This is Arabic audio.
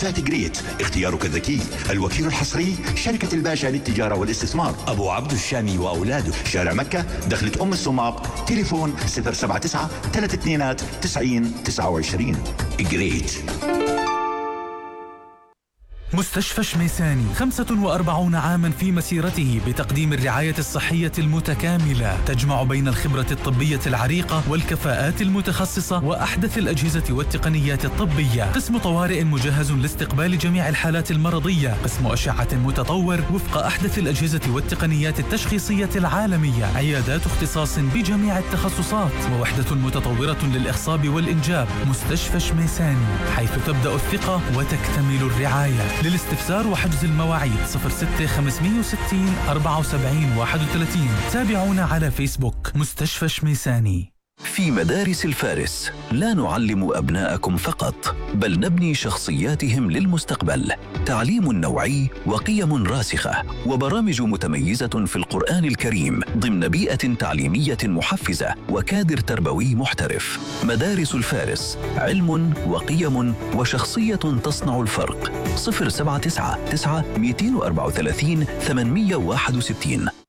فات جريت، اختيارك الذكي. الوكيل الحصري شركة الباشا للتجارة والاستثمار، أبو عبد الشامي وأولاده، شارع مكة، دخلة أم السماق، تليفون 079 32 90 29. جريت. مستشفى شميساني 45 عاما في مسيرته بتقديم الرعاية الصحية المتكاملة، تجمع بين الخبرة الطبية العريقة والكفاءات المتخصصة وأحدث الأجهزة والتقنيات الطبية. قسم طوارئ مجهز لاستقبال جميع الحالات المرضية، قسم أشعة متطور وفق أحدث الأجهزة والتقنيات التشخيصية العالمية، عيادات اختصاص بجميع التخصصات، ووحدة متطورة للإخصاب والإنجاب. مستشفى شميساني، حيث تبدأ الثقة وتكتمل الرعاية. للاستفسار وحجز المواعيد 06 560 74 31. تابعونا على فيسبوك مستشفى شميساني. في مدارس الفارس لا نعلم أبناءكم فقط، بل نبني شخصياتهم للمستقبل. تعليم نوعي وقيم راسخة وبرامج متميزة في القرآن الكريم ضمن بيئة تعليمية محفزة وكادر تربوي محترف. مدارس الفارس، علم وقيم وشخصية تصنع الفرق. 079 9 234 861.